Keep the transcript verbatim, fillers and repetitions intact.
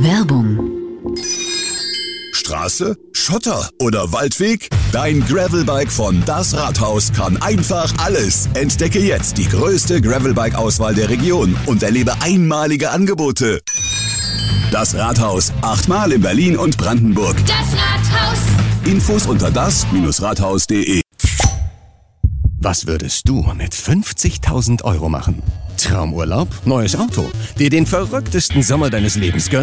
Werbung. Straße, Schotter oder Waldweg? Dein Gravelbike von Das Rathaus kann einfach alles. Entdecke jetzt die größte Gravelbike-Auswahl der Region und erlebe einmalige Angebote. Das Rathaus, achtmal in Berlin und Brandenburg. Das Rathaus. Infos unter das Rathaus punkt de. Was würdest du mit fünfzigtausend Euro machen? Traumurlaub, neues Auto, dir den verrücktesten Sommer deines Lebens gönnen?